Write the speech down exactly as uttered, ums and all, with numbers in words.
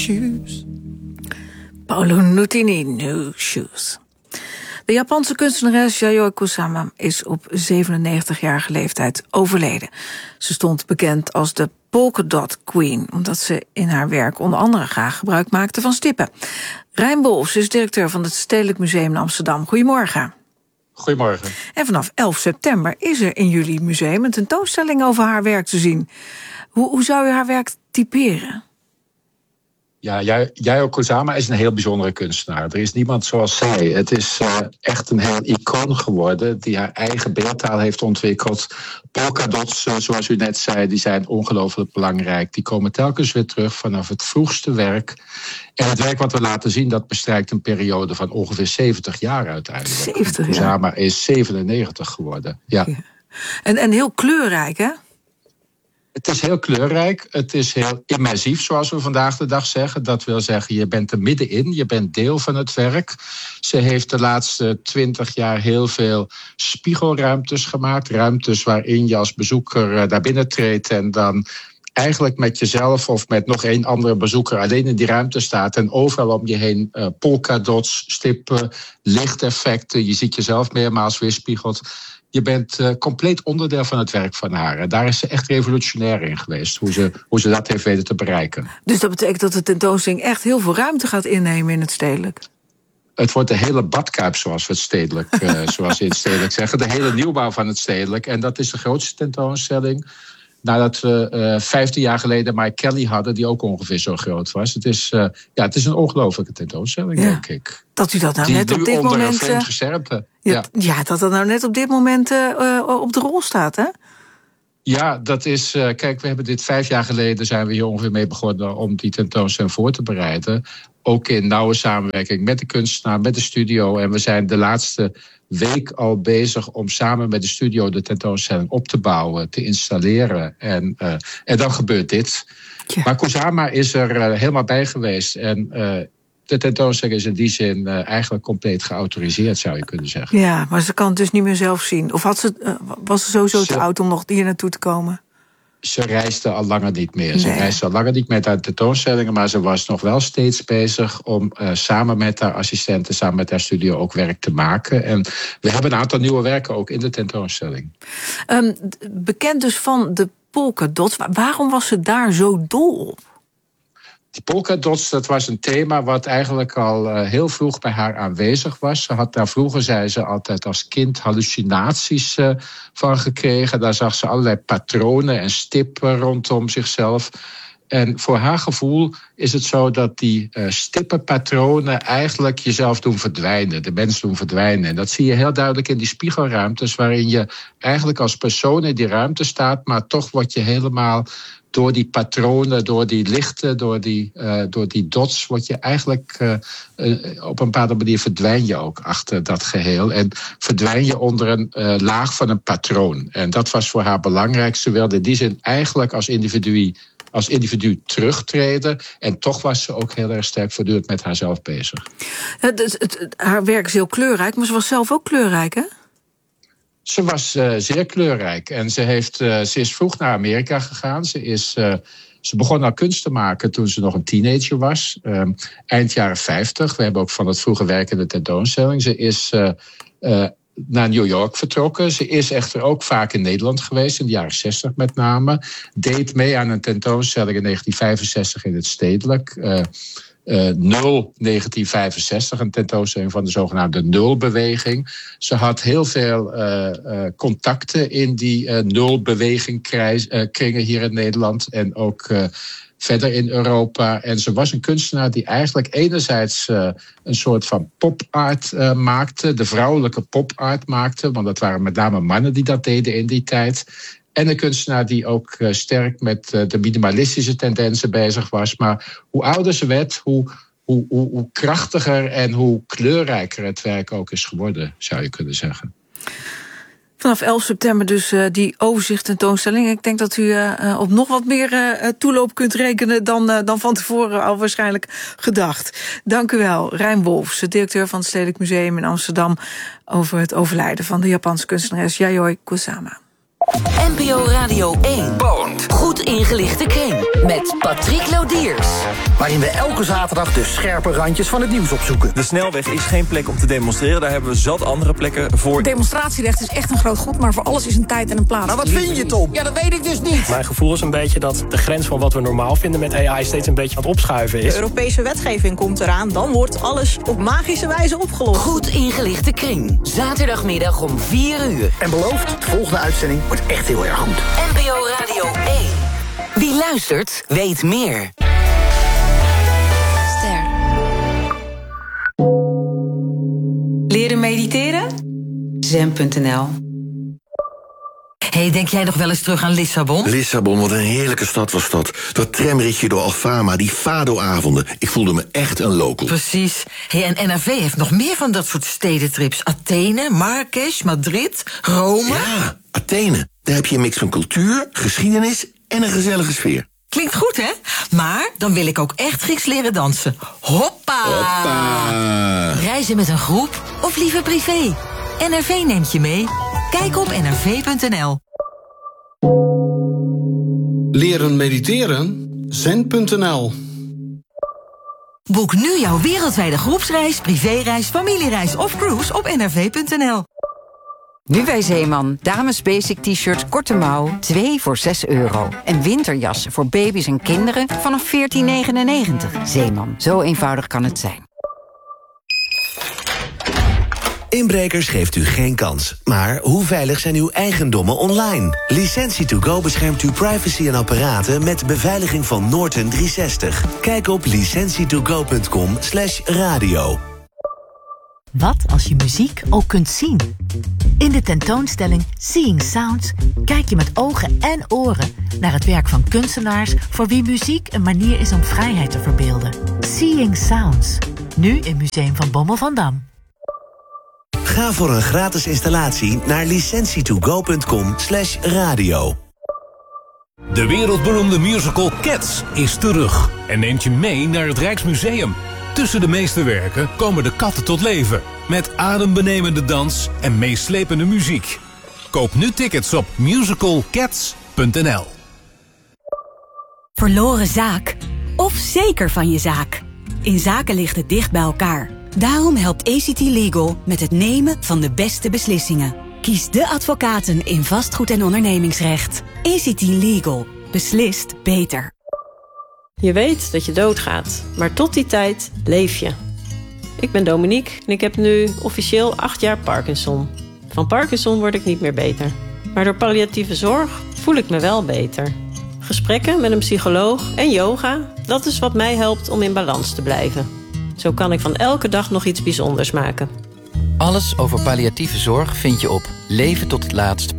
shoes. Paolo Nutini, New Shoes. De Japanse kunstenares Yayoi Kusama is op zevenennegentigjarige leeftijd overleden. Ze stond bekend als de Polka Dot Queen, omdat ze in haar werk onder andere graag gebruik maakte van stippen. Rijn Wolfs is directeur van het Stedelijk Museum in Amsterdam. Goedemorgen. Goedemorgen. En vanaf elf september is er in jullie museum een tentoonstelling over haar werk te zien. Hoe, hoe zou je haar werk typeren? Ja, Yayoi Kusama is een heel bijzondere kunstenaar. Er is niemand zoals zij. Het is uh, echt een heel icoon geworden die haar eigen beeldtaal heeft ontwikkeld. Polkadots, uh, zoals u net zei, die zijn ongelooflijk belangrijk. Die komen telkens weer terug vanaf het vroegste werk. En het werk wat we laten zien, dat bestrijkt een periode van ongeveer zeventig jaar uiteindelijk. zeventig jaar? Kusama is zevenennegentig geworden, ja. ja. En, en heel kleurrijk, hè? Het is heel kleurrijk, het is heel immersief, zoals we vandaag de dag zeggen. Dat wil zeggen, je bent er middenin, je bent deel van het werk. Ze heeft de laatste twintig jaar heel veel spiegelruimtes gemaakt. Ruimtes waarin je als bezoeker daar binnen treedt en dan eigenlijk met jezelf of met nog één andere bezoeker alleen in die ruimte staat. En overal om je heen uh, polkadots, stippen, lichteffecten. Je ziet jezelf meermaals weerspiegeld. Je bent uh, compleet onderdeel van het werk van haar. En daar is ze echt revolutionair in geweest, hoe ze, hoe ze dat heeft weten te bereiken. Dus dat betekent dat de tentoonstelling echt heel veel ruimte gaat innemen in het stedelijk? Het wordt de hele badkuip, zoals we het stedelijk, uh, zoals we in het stedelijk zeggen. De hele nieuwbouw van het stedelijk. En dat is de grootste tentoonstelling. Nadat we uh, vijftien jaar geleden Mike Kelly hadden, die ook ongeveer zo groot was. Het is, uh, ja, het is een ongelofelijke tentoonstelling, ja, denk ik. Dat u dat nou die net op dit onder moment. Een vreemd gesterpte. Ja, ja. ja, dat dat nou net op dit moment uh, op de rol staat, hè? Ja, dat is. Uh, kijk, we hebben dit vijf jaar geleden zijn we hier ongeveer mee begonnen om die tentoonstelling voor te bereiden. Ook in nauwe samenwerking met de kunstenaar, met de studio. En we zijn de laatste week al bezig om samen met de studio de tentoonstelling op te bouwen, te installeren. En, uh, en dan gebeurt dit. Ja. Maar Kusama is er uh, helemaal bij geweest. En uh, de tentoonstelling is in die zin uh, eigenlijk compleet geautoriseerd, zou je kunnen zeggen. Ja, maar ze kan het dus niet meer zelf zien. Of had ze, uh, was ze sowieso ze, te oud om nog hier naartoe te komen? Ze reisde al langer niet meer. Nee. Ze reisde al langer niet met haar tentoonstellingen, maar ze was nog wel steeds bezig om uh, samen met haar assistenten, samen met haar studio ook werk te maken. En we hebben een aantal nieuwe werken ook in de tentoonstelling. Um, bekend dus van de polkadots. Waarom was ze daar zo dol op? Die polkadots, dat was een thema wat eigenlijk al uh, heel vroeg bij haar aanwezig was. Ze had daar vroeger, zei ze, altijd als kind hallucinaties uh, van gekregen. Daar zag ze allerlei patronen en stippen rondom zichzelf. En voor haar gevoel is het zo dat die uh, stippenpatronen eigenlijk jezelf doen verdwijnen, de mens doen verdwijnen. En dat zie je heel duidelijk in die spiegelruimtes, waarin je eigenlijk als persoon in die ruimte staat, maar toch word je helemaal door die patronen, door die lichten, door die, uh, door die dots, word je eigenlijk uh, uh, op een bepaalde manier verdwijn je ook achter dat geheel. En verdwijn je onder een uh, laag van een patroon. En dat was voor haar belangrijk. Ze wilde in die zin eigenlijk als individu, als individu terugtreden. En toch was ze ook heel erg sterk voortdurend met haarzelf bezig. Het, het, het, haar werk is heel kleurrijk, maar ze was zelf ook kleurrijk, hè? Ze was uh, zeer kleurrijk en ze, heeft, uh, ze is vroeg naar Amerika gegaan. Ze, is, uh, ze begon al kunst te maken toen ze nog een teenager was. Uh, eind jaren vijftig. We hebben ook van het vroege werk in de tentoonstelling. Ze is uh, uh, naar New York vertrokken. Ze is echter ook vaak in Nederland geweest, in de jaren zestig met name. Deed mee aan een tentoonstelling in negentien vijfenzestig in het Stedelijk. Uh, Uh, Nul negentien vijfenzestig, een tentoonstelling van de zogenaamde nulbeweging. Ze had heel veel uh, uh, contacten in die uh, nulbeweging krijs, uh, kringen hier in Nederland en ook uh, verder in Europa. En ze was een kunstenaar die eigenlijk enerzijds uh, een soort van pop-art uh, maakte, de vrouwelijke pop-art maakte, want dat waren met name mannen die dat deden in die tijd. En een kunstenaar die ook uh, sterk met uh, de minimalistische tendensen bezig was. Maar hoe ouder ze werd, hoe, hoe, hoe, hoe krachtiger en hoe kleurrijker het werk ook is geworden, zou je kunnen zeggen. Vanaf elf september dus uh, die overzicht tentoonstelling. Ik denk dat u uh, op nog wat meer uh, toeloop kunt rekenen dan, uh, dan van tevoren al waarschijnlijk gedacht. Dank u wel, Rijn Wolfs, directeur van het Stedelijk Museum in Amsterdam, over het overlijden van de Japanse kunstenares Yayoi Kusama. N P O Radio één. Bond. Goed ingelichte kring. Met Patrick Lodiers. Waarin we elke zaterdag de scherpe randjes van het nieuws opzoeken. De snelweg is geen plek om te demonstreren. Daar hebben we zat andere plekken voor. Demonstratierecht is echt een groot goed, maar voor alles is een tijd en een plaats. Maar wat vind je, Tom? Ja, dat weet ik dus niet. Mijn gevoel is een beetje dat de grens van wat we normaal vinden met A I steeds een beetje aan het opschuiven is. De Europese wetgeving komt eraan, dan wordt alles op magische wijze opgelost. Goed ingelichte kring. Zaterdagmiddag om vier uur. En beloofd, de volgende uitzending wordt echt heel erg goed. N P O Radio één. Wie luistert, weet meer. Ster. Leren mediteren? zen punt n l. Hey, denk jij nog wel eens terug aan Lissabon? Lissabon, wat een heerlijke stad was dat. Dat tramritje door Alfama, die Fado-avonden. Ik voelde me echt een local. Precies. Hey, en N R V heeft nog meer van dat soort stedentrips. Athene, Marrakesh, Madrid, Rome. Ja, Athene. Daar heb je een mix van cultuur, geschiedenis en een gezellige sfeer. Klinkt goed, hè? Maar dan wil ik ook echt Grieks leren dansen. Hoppa! Hoppa! Reizen met een groep of liever privé? N R V neemt je mee. Kijk op n r v punt n l. Leren mediteren? zen punt n l. Boek nu jouw wereldwijde groepsreis, privéreis, familiereis of cruise op n r v punt n l. Nu bij Zeeman. Dames basic t-shirt korte mouw, twee voor zes euro. En winterjas voor baby's en kinderen vanaf veertien negenennegentig. Zeeman, zo eenvoudig kan het zijn. Inbrekers geeft u geen kans. Maar hoe veilig zijn uw eigendommen online? Licentie to go beschermt uw privacy en apparaten met beveiliging van Norton driehonderdzestig. Kijk op licentie to go punt com slash radio. Wat als je muziek ook kunt zien? In de tentoonstelling Seeing Sounds kijk je met ogen en oren naar het werk van kunstenaars voor wie muziek een manier is om vrijheid te verbeelden. Seeing Sounds, nu in Museum van Bommel van Dam. Ga voor een gratis installatie naar licentie to go punt com slash radio. De wereldberoemde musical Cats is terug en neemt je mee naar het Rijksmuseum. Tussen de meesterwerken komen de katten tot leven, met adembenemende dans en meeslepende muziek. Koop nu tickets op musical cats punt n l. Verloren zaak of zeker van je zaak. In zaken ligt het dicht bij elkaar. Daarom helpt A C T Legal met het nemen van de beste beslissingen. Kies de advocaten in vastgoed- en ondernemingsrecht. A C T Legal. Beslist beter. Je weet dat je doodgaat, maar tot die tijd leef je. Ik ben Dominique en ik heb nu officieel acht jaar Parkinson. Van Parkinson word ik niet meer beter. Maar door palliatieve zorg voel ik me wel beter. Gesprekken met een psycholoog en yoga, dat is wat mij helpt om in balans te blijven. Zo kan ik van elke dag nog iets bijzonders maken. Alles over palliatieve zorg vind je op leven tot het laatst.